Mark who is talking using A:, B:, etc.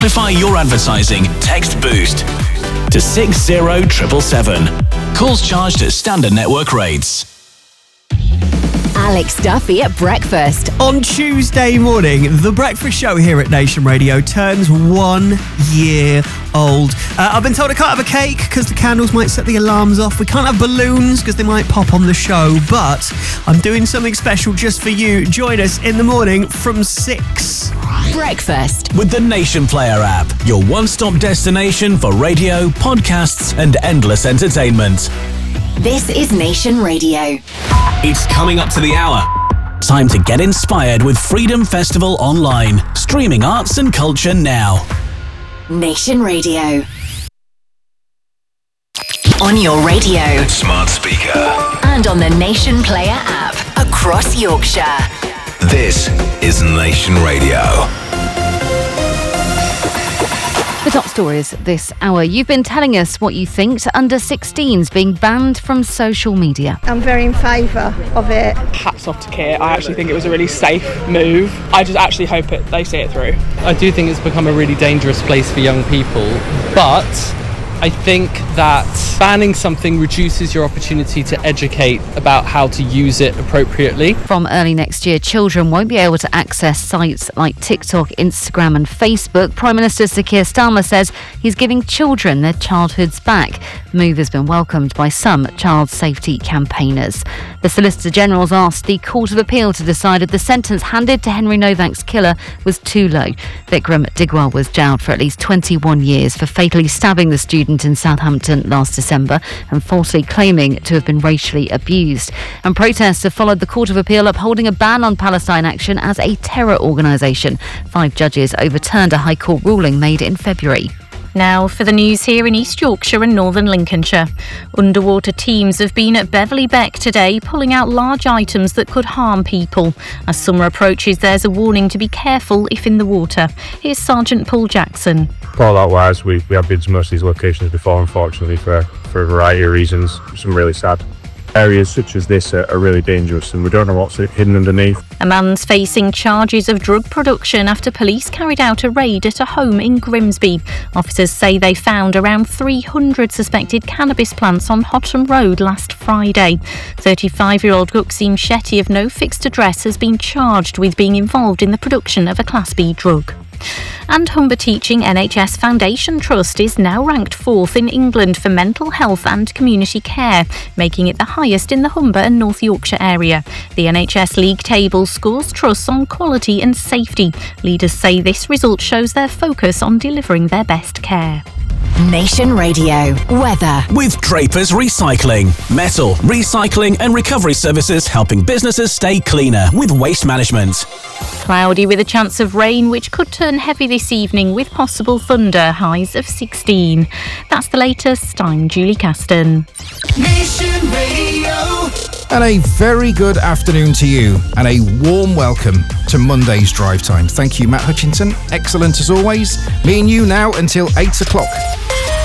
A: Amplify your advertising. Text BOOST to 60777. Calls charged at standard network rates.
B: Alex Duffy at breakfast.
C: On Tuesday morning, the breakfast show here at Nation Radio turns 1 year old. I've been told I can't have a cake because the candles might set the alarms off. We can't have balloons because they might pop on the show. But I'm doing something special just for you. Join us in the morning from 6.
B: Breakfast
A: with the Nation Player app, your one-stop destination for radio, podcasts and endless entertainment.
B: This is Nation Radio.
A: It's coming up to the hour. Time to get inspired with Freedom Festival Online. Streaming arts and culture now.
B: Nation Radio. On your radio,
A: smart speaker,
B: and on the Nation Player app across Yorkshire.
A: This is Nation Radio.
D: The top stories this hour. You've been telling us what you think to under 16s being banned from social media.
E: I'm very in favour of it.
F: Hats off to Keir. I actually think it was a really safe move. I just actually hope they see it through.
G: I do think it's become a really dangerous place for young people, but I think that banning something reduces your opportunity to educate about how to use it appropriately.
D: From early next year, children won't be able to access sites like TikTok, Instagram and Facebook. Prime Minister Sir Keir Starmer says he's giving children their childhoods back. The move has been welcomed by some child safety campaigners. The Solicitor General's asked the Court of Appeal to decide if the sentence handed to Henry Novak's killer was too low. Vikram Digwal was jailed for at least 21 years for fatally stabbing the student in Southampton last December and falsely claiming to have been racially abused. And protests have followed the Court of Appeal upholding a ban on Palestine Action as a terror organisation. 5 judges overturned a High Court ruling made in February.
H: Now for the news here in East Yorkshire and Northern Lincolnshire. Underwater teams have been at Beverley Beck today pulling out large items that could harm people. As summer approaches, there's a warning to be careful if in the water. Here's Sergeant Paul Jackson.
I: Fallout-wise, we have been to most of these locations before, unfortunately, for a variety of reasons. Some really sad. Areas such as this are really dangerous and we don't know what's hidden underneath.
H: A man's facing charges of drug production after police carried out a raid at a home in Grimsby. Officers say they found around 300 suspected cannabis plants on Hotham Road last Friday. 35-year-old Guksim Shetty of no fixed address has been charged with being involved in the production of a Class B drug. And Humber Teaching NHS Foundation Trust is now ranked 4th in England for mental health and community care, making it the highest in the Humber and North Yorkshire area. The NHS League table scores trusts on quality and safety. Leaders say this result shows their focus on delivering their best care.
B: Nation Radio. Weather.
A: With Drapers Recycling. Metal, recycling and recovery services helping businesses stay cleaner with waste management.
H: Cloudy with a chance of rain, which could turn heavy this evening with possible thunder, highs of 16. That's the latest. I'm Julie Caston.
J: Nation Radio. And a very good afternoon to you and a warm welcome to Monday's Drive Time. Thank you, Matt Hutchinson. Excellent as always. Me and you now until 8 o'clock.